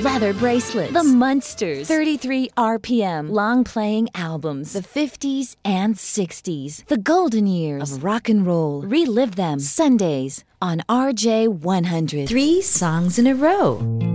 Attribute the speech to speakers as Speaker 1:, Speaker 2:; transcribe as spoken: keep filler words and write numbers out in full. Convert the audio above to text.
Speaker 1: leather bracelets, the Munsters, thirty-three R P M, long-playing albums, the fifties and sixties, the golden years of rock and roll. Relive them Sundays on R J one hundred. Three songs in a row.